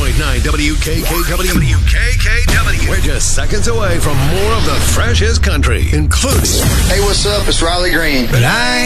WKKW. WKKW. We're just seconds away from more of the freshest country, including... Hey, what's up? It's Riley Green. But I